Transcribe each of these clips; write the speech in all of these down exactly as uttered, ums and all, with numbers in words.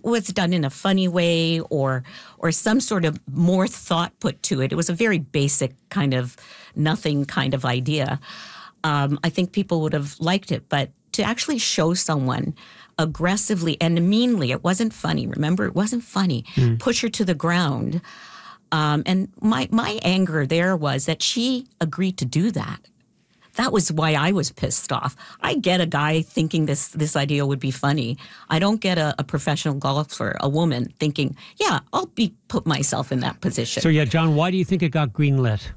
was done in a funny way or or some sort of more thought put to it. It was a very basic kind of nothing kind of idea. Um, I think people would have liked it, but to actually show someone aggressively and meanly, it wasn't funny. Remember, it wasn't funny. Mm. Push her to the ground. Um, and my, my anger there was that she agreed to do that. That was why I was pissed off. I get a guy thinking this this idea would be funny. I don't get a, a professional golfer, a woman, thinking, yeah, I'll be put myself in that position. So, yeah, John, why do you think it got greenlit?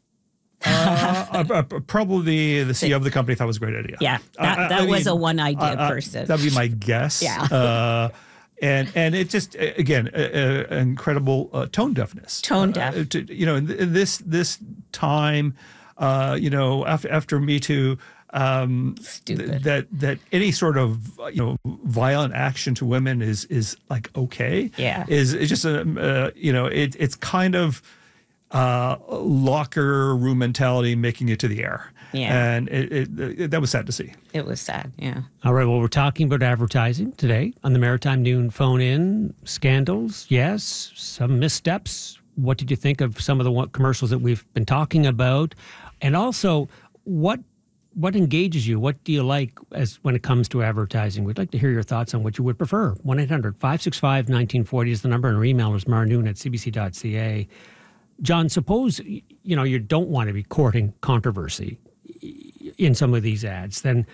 uh, uh, probably the C E O of the company thought it was a great idea. Yeah, that, uh, that I was mean, a one idea uh, person. That would be my guess. Yeah. Uh, and and it just, again, uh, uh, incredible uh, tone deafness. Tone deaf. Uh, to, you know, in, in this this time, uh, you know, after after Me Too, um, Stupid. Th- that that any sort of you know violent action to women is is like okay. Yeah. Is it's just a uh, you know it it's kind of. Uh, locker room mentality making it to the air. Yeah. And it, it, it, that was sad to see. It was sad, yeah. All right, well, we're talking about advertising today on the Maritime Noon phone-in. Scandals, yes. Some missteps. What did you think of some of the one- commercials that we've been talking about? And also, what what engages you? What do you like as when it comes to advertising? We'd like to hear your thoughts on what you would prefer. one eight hundred five six five one nine four zero is the number, and our email is marnoon at c b c dot c a. John, suppose, you know, you don't want to be courting controversy in some of these ads, then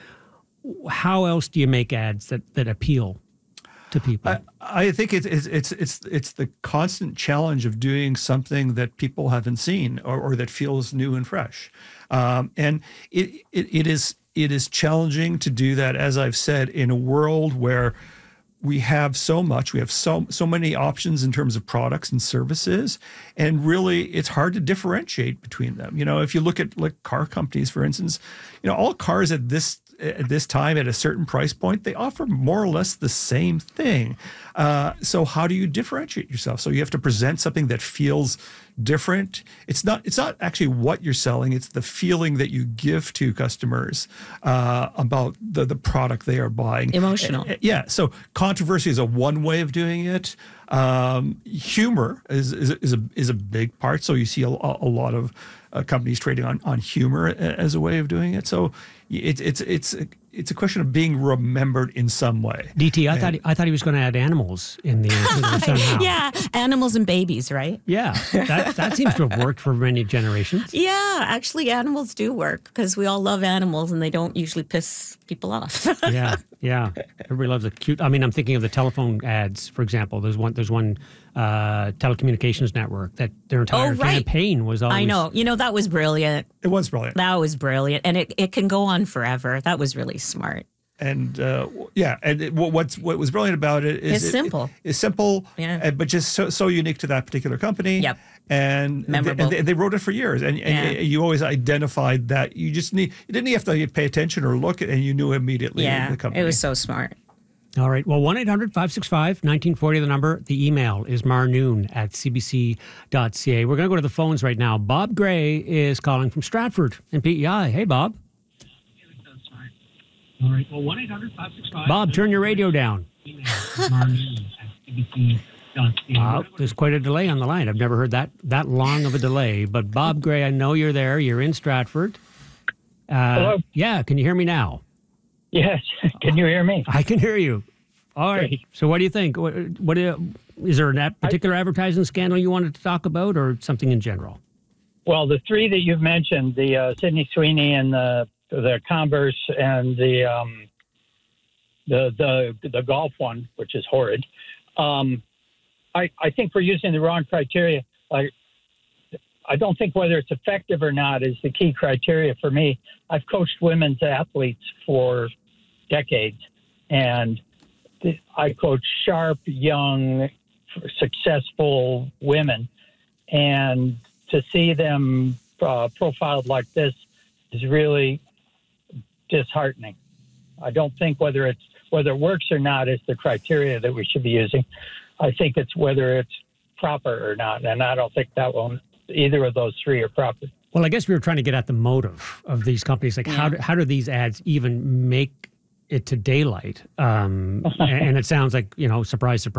how else do you make ads that, that appeal to people? I, I think it's, it's it's it's it's the constant challenge of doing something that people haven't seen or, or that feels new and fresh. Um, and it, it it is it is challenging to do that, as I've said, in a world where we have so much, we have so so many options in terms of products and services, and really it's hard to differentiate between them. You know, if you look at like car companies, for instance, you know, all cars at this at this time at a certain price point, they offer more or less the same thing. Uh, so how do you differentiate yourself? So you have to present something that feels different. It's not it's not actually what you're selling, it's the feeling that you give to customers uh, about the, the product they are buying. Emotional. Uh, yeah. So controversy is a one way of doing it. Um, humor is, is is a is a big part. So you see a, a lot of uh, companies trading on, on humor as a way of doing it. So it's it's it's it's a question of being remembered in some way. D T, I and, thought I thought he was going to add animals in the answer somehow. Yeah, animals and babies, right? Yeah, that that seems to have worked for many generations. Yeah, actually, animals do work because we all love animals and they don't usually piss people off. Yeah, yeah. Everybody loves a cute. I mean, I'm thinking of the telephone ads, for example. There's one. There's one uh, telecommunications network that their entire Oh, right. campaign was always. I know. You know, that was brilliant. It was brilliant. That was brilliant. And it, it can go on forever. That was really smart. And uh, yeah, and it, what's what was brilliant about it is It's it, simple. It, it's simple, Yeah. uh, but just so so unique to that particular company. Yep. And, Memorable. and they, they wrote it for years, and, and Yeah. you always identified that. You just need you didn't have to pay attention or look, and you knew immediately Yeah, the company. it was so smart. All right. Well, one eight hundred five six five one nine four zero, the number. The email is marnoon at c b c dot c a. We're going to go to the phones right now. Bob Gray is calling from Stratford in P E I. Hey, Bob. All right. Well, one eight hundred five six five Bob, turn your radio down. Uh, there's quite a delay on the line. I've never heard that that long of a delay. But Bob Gray, I know you're there. You're in Stratford. Uh, Hello? Yeah. Can you hear me now? Yes. Can you hear me? I can hear you. All right. Great. So what do you think? What, what uh, is there a particular advertising scandal you wanted to talk about, or something in general? Well, the three that you've mentioned, the uh, Sydney Sweeney and the the Converse and the um, the the the golf one, which is horrid. Um, I I think we're using the wrong criteria. I I don't think whether it's effective or not is the key criteria for me. I've coached women's athletes for decades, and I coach sharp, young, successful women, and to see them uh, profiled like this is really disheartening. I don't think whether it's whether it works or not is the criteria that we should be using. I think it's whether it's proper or not, and I don't think that one, either of those three are proper. Well, I guess we were trying to get at the motive of these companies. Like, yeah. how do, how do these ads even make it to daylight? Um, and it sounds like, you know, surprise, surprise.